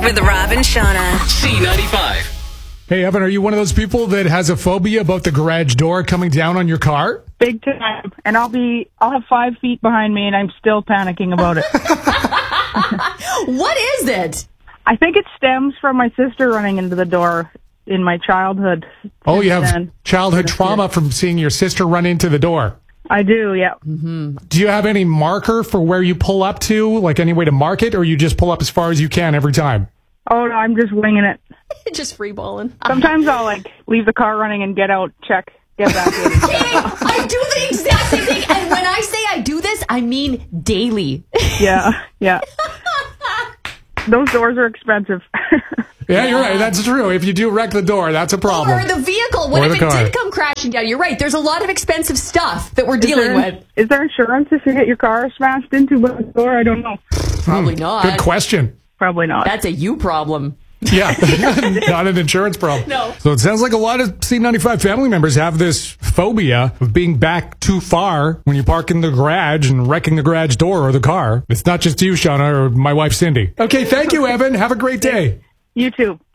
with Rob and Shauna. C95. Hey, Evan, are you one of those people that has a phobia about the garage door coming down on your car? Big time. And I'll have 5 feet behind me and I'm still panicking about it. What is it? I think it stems from my sister running into the door in my childhood. Oh, you have Then. childhood trauma from seeing your sister run into the door. I do, yeah. Do you have any marker for where you pull up to, like any way to mark it, or you just pull up as far as you can every time? Oh, no, I'm just winging it. Just freeballing. Sometimes I'll, leave the car running and get out, check, get back in. I do the exact same thing. And when I say I do this, I mean daily. Yeah. Those doors are expensive. Yeah, you're right. That's true. If you do wreck the door, that's a problem. Or the vehicle. What Or if the it car. did come crashing down? You're right. There's a lot of expensive stuff that we're dealing with. Is there insurance if you get your car smashed into by the door? I don't know. Probably not. Good question. Probably not. That's a you problem. Yeah, not an insurance problem. No. So it sounds like a lot of C95 family members have this phobia of being back too far when you park in the garage and wrecking the garage door or the car. It's not just you, Shauna, or my wife, Cindy. Okay, thank you, Evan. Have a great day. You too.